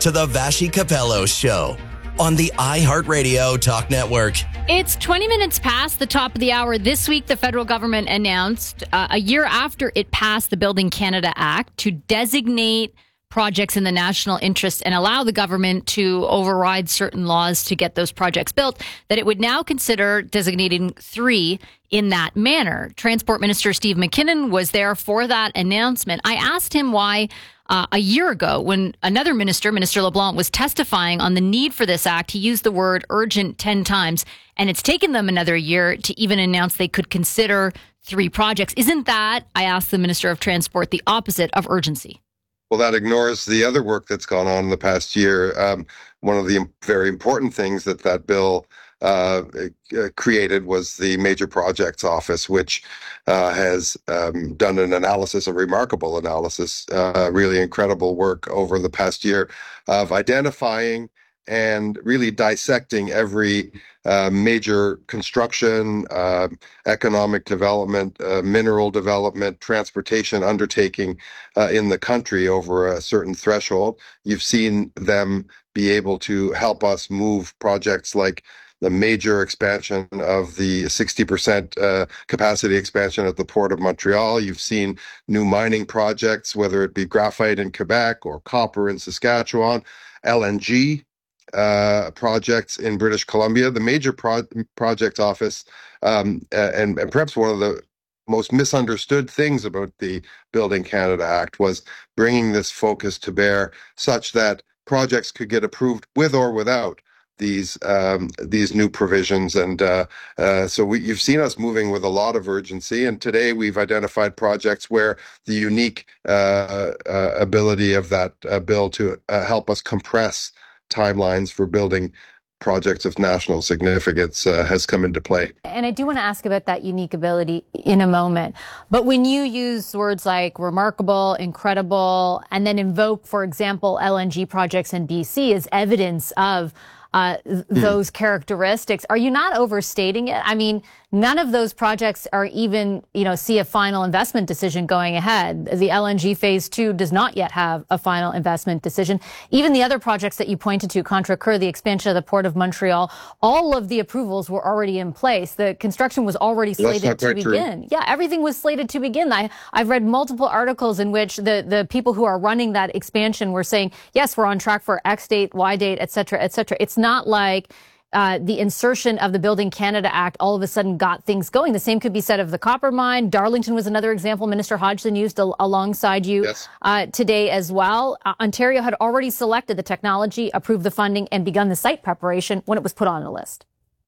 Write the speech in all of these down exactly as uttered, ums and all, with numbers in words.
to the Vashi Capello Show on the iHeartRadio Talk Network. It's twenty minutes past the top of the hour. This week, the federal government announced, uh, a year after it passed the Building Canada Act, to designate projects in the national interest and allow the government to override certain laws to get those projects built, that it would now consider designating three in that manner. Transport Minister Steve McKinnon was there for that announcement. I asked him why uh, a year ago, when another minister, Minister LeBlanc, was testifying on the need for this act, he used the word urgent ten times, and it's taken them another year to even announce they could consider three projects. Isn't that, I asked the Minister of Transport, the opposite of urgency? Well, that ignores the other work that's gone on in the past year. Um, one of the very important things that that bill uh, created was the Major Projects Office, which uh, has um, done an analysis, a remarkable analysis, uh, really incredible work over the past year of identifying and really dissecting every uh, major construction, uh, economic development, uh, mineral development, transportation undertaking uh, in the country over a certain threshold. You've seen them be able to help us move projects like the major expansion of the sixty percent uh, capacity expansion at the Port of Montreal. You've seen new mining projects, whether it be graphite in Quebec or copper in Saskatchewan, L N G uh, projects in British Columbia. The Major Pro- Project Office, um, and, and perhaps one of the most misunderstood things about the Building Canada Act was bringing this focus to bear such that projects could get approved with or without these um, these new provisions. And uh, uh, so we, you've seen us moving with a lot of urgency. And today we've identified projects where the unique uh, uh, ability of that uh, bill to uh, help us compress timelines for building projects of national significance uh, has come into play. And I do want to ask about that unique ability in a moment. But when you use words like remarkable, incredible, and then invoke, for example, L N G projects in B C as evidence of uh, th- those mm. characteristics, are you not overstating it? I mean, none of those projects are even, you know, see a final investment decision going ahead. The L N G phase two does not yet have a final investment decision. Even the other projects that you pointed to, Contrecoeur, the expansion of the Port of Montreal, all of the approvals were already in place. The construction was already slated to begin. True. Yeah, everything was slated to begin. I, I've read multiple articles in which the, the people who are running that expansion were saying, yes, we're on track for X date, Y date, et cetera, et cetera. It's not like Uh, the insertion of the Building Canada Act all of a sudden got things going. The same could be said of the copper mine. Darlington was another example Minister Hodgson used al- alongside you yes. uh, today as well. Uh, Ontario had already selected the technology, approved the funding, and begun the site preparation when it was put on the list.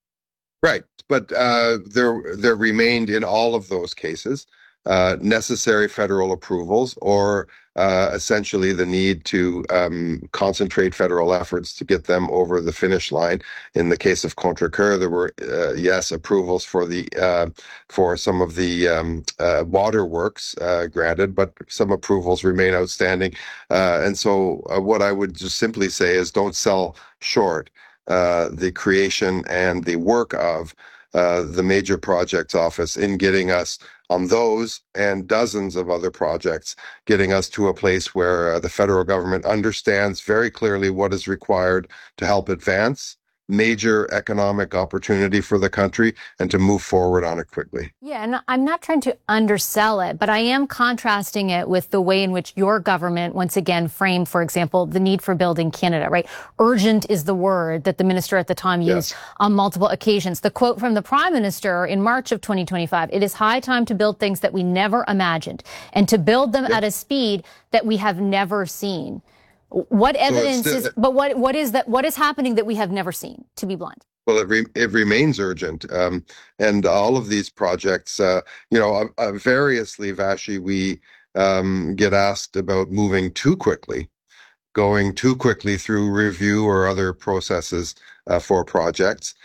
Right. But uh, there, there remained in all of those cases uh, necessary federal approvals or Uh, essentially the need to um, concentrate federal efforts to get them over the finish line. In the case of Contrecoeur, there were uh, yes approvals for the uh, for some of the um, uh, waterworks uh, granted, but some approvals remain outstanding. Uh, and so, uh, what I would just simply say is, don't sell short uh, the creation and the work of uh, the Major Projects Office in getting us on those and dozens of other projects, getting us to a place where uh, the federal government understands very clearly what is required to help advance major economic opportunity for the country and to move forward on it quickly. Yeah, and I'm not trying to undersell it, but I am contrasting it with the way in which your government once again framed, for example, the need for Building Canada, right? Urgent is the word that the minister at the time used yes. on multiple occasions. The quote from the Prime Minister in March of twenty twenty-five, "It is high time to build things that we never imagined and to build them yep. at a speed that we have never seen." What evidence so still, is, but what, what is that, what is happening that we have never seen, to be blunt? Well, it, re, it remains urgent. Um, and all of these projects, uh, you know, uh, uh, variously, Vashi, we um, get asked about moving too quickly, going too quickly through review or other processes uh, for projects,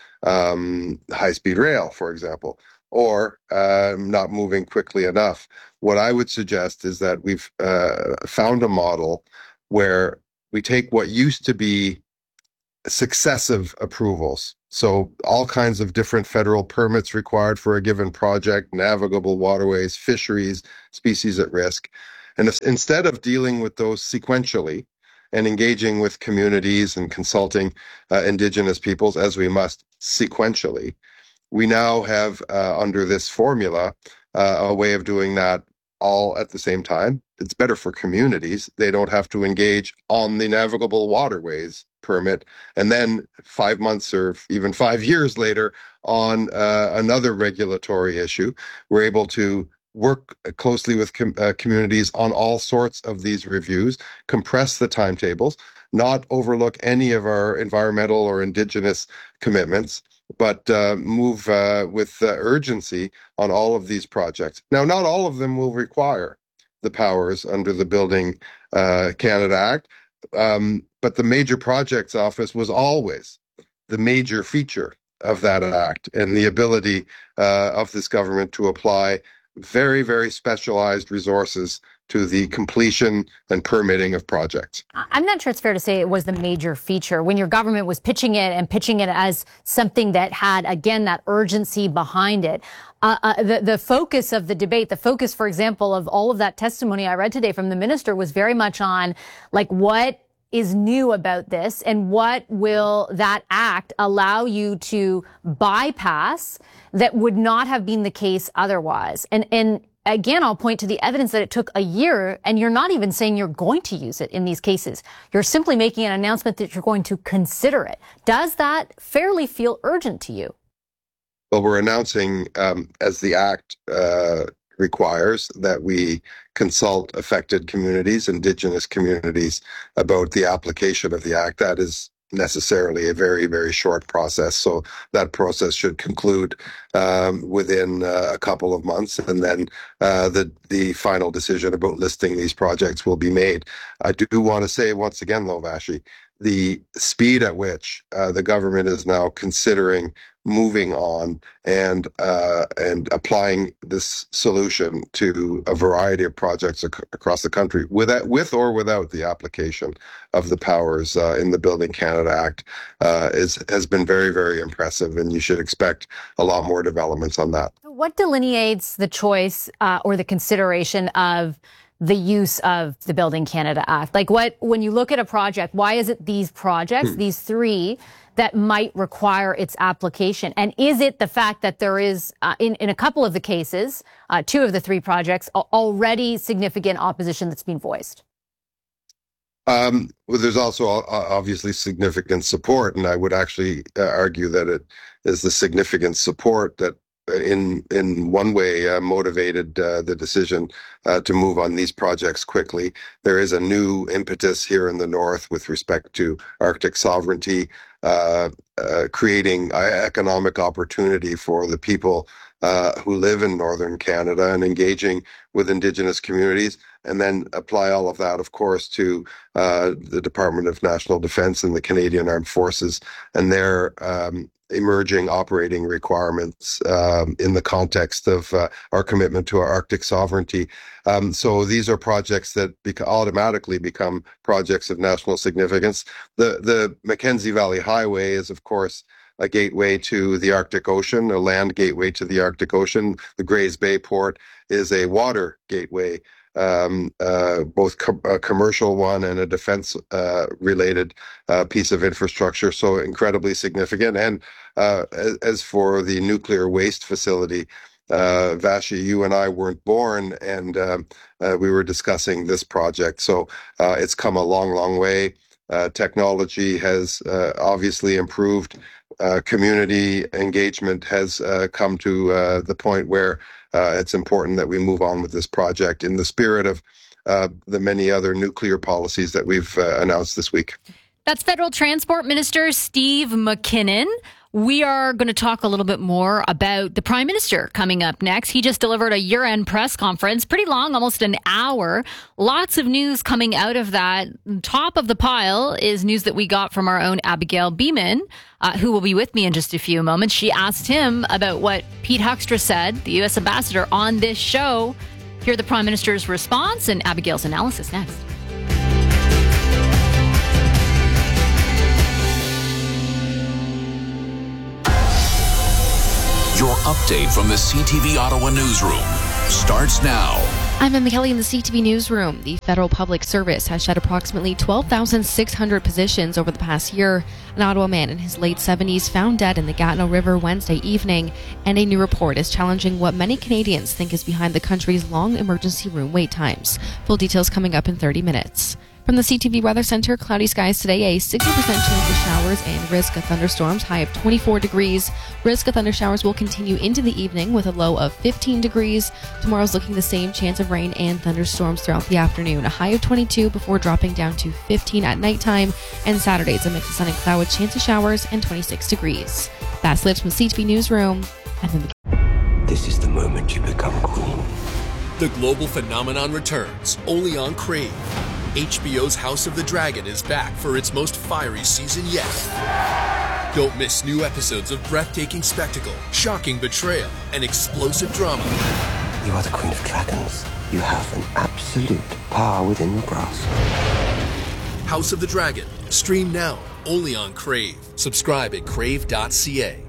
um, high-speed rail, for example, or uh, not moving quickly enough. What I would suggest is that we've uh, found a model where we take what used to be successive approvals, so all kinds of different federal permits required for a given project, navigable waterways, fisheries, species at risk, and if, instead of dealing with those sequentially and engaging with communities and consulting uh, Indigenous peoples, as we must sequentially, we now have uh, under this formula uh, a way of doing that all at the same time. It's better for communities. They don't have to engage on the navigable waterways permit, and then five months or even five years later on uh, another regulatory issue. We're able to work closely with com- uh, communities on all sorts of these reviews, compress the timetables, not overlook any of our environmental or Indigenous commitments, but uh, move uh, with uh, urgency on all of these projects. Now, not all of them will require the powers under the Building uh, Canada Act, um, but the Major Projects Office was always the major feature of that act, and the ability uh, of this government to apply very, very specialized resources to the completion and permitting of projects. I'm not sure it's fair to say it was the major feature when your government was pitching it and pitching it as something that had, again, that urgency behind it. Uh, uh, the, the focus of the debate, the focus, for example, of all of that testimony I read today from the minister was very much on, like, what is new about this and what will that act allow you to bypass that would not have been the case otherwise. And, and again, I'll point to the evidence that it took a year, and you're not even saying you're going to use it in these cases. You're simply making an announcement that you're going to consider it. Does that fairly feel urgent to you? Well, we're announcing, um, as the Act uh, requires, that we consult affected communities, Indigenous communities, about the application of the Act. That is necessarily a very, very short process. So that process should conclude um, within uh, a couple of months, and then uh, the the final decision about listing these projects will be made. I do want to say once again, though, Vashi, the speed at which uh, the government is now considering moving on and uh, and applying this solution to a variety of projects ac- across the country, with with or without the application of the powers uh, in the Building Canada Act, uh, is has been very, very impressive, and you should expect a lot more developments on that. What delineates the choice uh, or the consideration of the use of the Building Canada Act? Like, what, when you look at a project, why is it these projects, hmm. these three, that might require its application? And is it the fact that there is, uh, in, in a couple of the cases, uh, two of the three projects, already significant opposition that's been voiced? Um, well, there's also obviously significant support, and I would actually uh, argue that it is the significant support that in in one way uh, motivated uh, the decision uh, to move on these projects quickly. There is a new impetus here in the North with respect to Arctic sovereignty, uh, uh, creating economic opportunity for the people uh, who live in Northern Canada and engaging with Indigenous communities, and then apply all of that, of course, to uh, the Department of National Defence and the Canadian Armed Forces and their um, emerging operating requirements um, in the context of uh, our commitment to our Arctic sovereignty. Um, so these are projects that beca- automatically become projects of national significance. The the Mackenzie Valley Highway is, of course, a gateway to the Arctic Ocean, a land gateway to the Arctic Ocean. The Grays Bay Port is a water gateway, um, uh, both com- a commercial one and a defense-related uh, uh, piece of infrastructure, so incredibly significant. And uh, as, as for the nuclear waste facility, uh, Vashi, you and I weren't born, and um, uh, we were discussing this project. So uh, it's come a long, long way. Uh, technology has uh, obviously improved. Uh, community engagement has uh, come to uh, the point where uh, it's important that we move on with this project in the spirit of uh, the many other nuclear policies that we've uh, announced this week. That's Federal Transport Minister Steve McKinnon. We are going to talk a little bit more about the Prime Minister coming up next. He just delivered a year-end press conference, pretty long, almost an hour. Lots of news coming out of that. Top of the pile is news that we got from our own Abigail Beeman, uh, who will be with me in just a few moments. She asked him about what Pete Huckstra said, the U S ambassador, on this show. Hear the Prime Minister's response and Abigail's analysis next. Your update from the C T V Ottawa newsroom starts now. I'm Emma Kelly in the C T V Newsroom. The Federal Public Service has shed approximately twelve thousand six hundred positions over the past year. An Ottawa man in his late seventies found dead in the Gatineau River Wednesday evening, and a new report is challenging what many Canadians think is behind the country's long emergency room wait times. Full details coming up in thirty minutes. From the C T V Weather Center, cloudy skies today, a sixty percent chance of showers and risk of thunderstorms, high of twenty-four degrees. Risk of thundershowers will continue into the evening with a low of fifteen degrees. Tomorrow's looking the same, chance of rain and thunderstorms throughout the afternoon, a high of twenty-two before dropping down to fifteen at nighttime. And Saturday, it's a mix of sun and cloud with chance of showers and twenty-six degrees. That's Lips from C T V Newsroom. This is the moment you become queen. The global phenomenon returns, only on Crave. H B O's House of the Dragon is back for its most fiery season yet. Don't miss new episodes of breathtaking spectacle, shocking betrayal, and explosive drama. You are the Queen of Dragons. You have an absolute power within your grasp. House of the Dragon. Stream now, only on Crave. Subscribe at crave dot c a.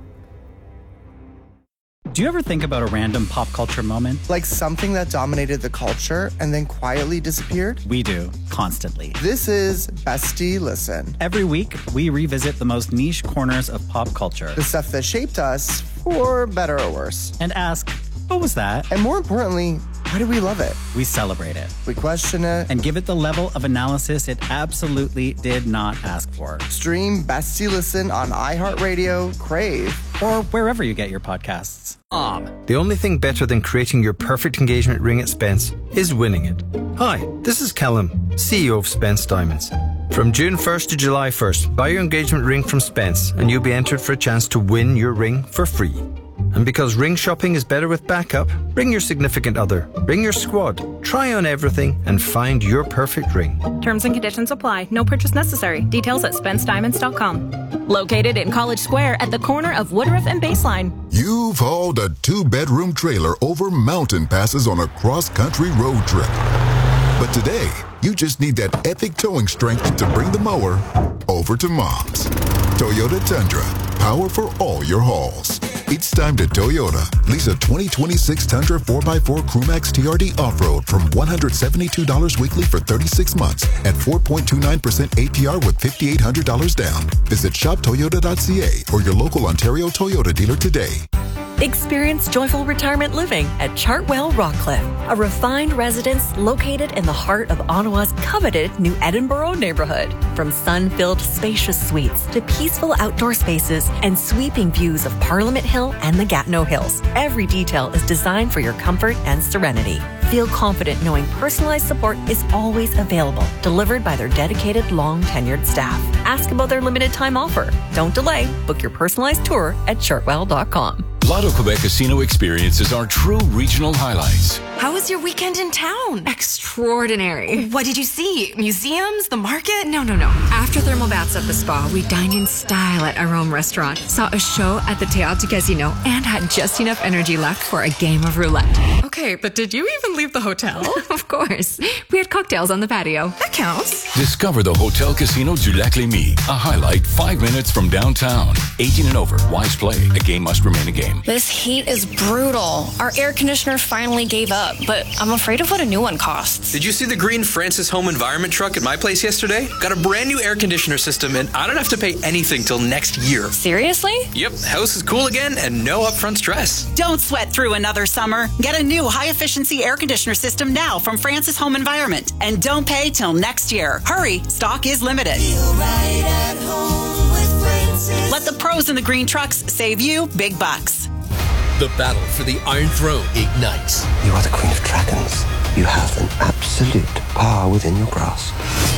Do you ever think about a random pop culture moment? Like something that dominated the culture and then quietly disappeared? We do, constantly. This is Bestie Listen. Every week, we revisit the most niche corners of pop culture. The stuff that shaped us, for better or worse. And ask, what was that? And more importantly, why do we love it? We celebrate it. We question it. And give it the level of analysis it absolutely did not ask for. Stream Bestie Listen on iHeartRadio, Crave, or wherever you get your podcasts. Um. The only thing better than creating your perfect engagement ring at Spence is winning it. Hi, this is Callum, C E O of Spence Diamonds. From June first to July first, buy your engagement ring from Spence and you'll be entered for a chance to win your ring for free. And because ring shopping is better with backup, bring your significant other, bring your squad, try on everything, and find your perfect ring. Terms and conditions apply. No purchase necessary. Details at spence diamonds dot com. Located in College Square at the corner of Woodruff and Baseline. You've hauled a two-bedroom trailer over mountain passes on a cross-country road trip. But today, you just need that epic towing strength to bring the mower over to Mom's. Toyota Tundra. Power for all your hauls. It's time to Toyota. Lease a twenty twenty-six Tundra four by four Crewmax T R D Off-Road from one hundred seventy-two dollars weekly for thirty-six months at four point two nine percent A P R with five thousand eight hundred dollars down. Visit shop toyota dot c a or your local Ontario Toyota dealer today. Experience joyful retirement living at Chartwell Rockcliffe, a refined residence located in the heart of Ottawa's coveted New Edinburgh neighborhood. From sun-filled spacious suites to peaceful outdoor spaces and sweeping views of Parliament Hill and the Gatineau Hills, every detail is designed for your comfort and serenity. Feel confident knowing personalized support is always available, delivered by their dedicated, long-tenured staff. Ask about their limited time offer. Don't delay. Book your personalized tour at chartwell dot com. Lotto Quebec Casino experiences are true regional highlights. How was your weekend in town? Extraordinary. What did you see? Museums? The market? No, no, no. After thermal baths at the spa, we dined in style at our own restaurant, saw a show at the Théâtre du Casino, and had just enough energy left for a game of roulette. Okay, but did you even leave the hotel? Of course. We had cocktails on the patio. That counts. Discover the Hotel Casino du Lac Lémy, a highlight five minutes from downtown. eighteen and over. Wise play. A game must remain a game. This heat is brutal. Our air conditioner finally gave up, but I'm afraid of what a new one costs. Did you see the green Francis Home Environment truck at my place yesterday? Got a brand new air conditioner system, and I don't have to pay anything till next year. Seriously? Yep, house is cool again and no upfront stress. Don't sweat through another summer. Get a new high-efficiency air conditioner system now from Francis Home Environment, and don't pay till next year. Hurry, stock is limited. Feel right at home with Francis. Let the pros in the green trucks save you big bucks. The battle for the Iron Throne ignites. You are the Queen of Dragons. You have an absolute power within your grasp.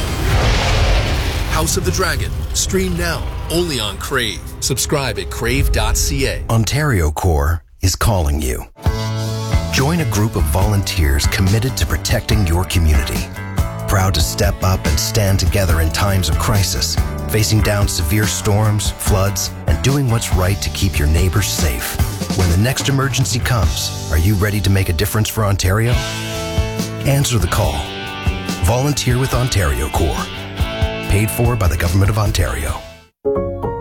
House of the Dragon. Stream now, only on Crave. Subscribe at crave dot c a. Ontario Corps is calling you. Join a group of volunteers committed to protecting your community. Proud to step up and stand together in times of crisis, facing down severe storms, floods, and doing what's right to keep your neighbors safe. When the next emergency comes, are you ready to make a difference for Ontario? Answer the call. Volunteer with Ontario Corps. Paid for by the Government of Ontario.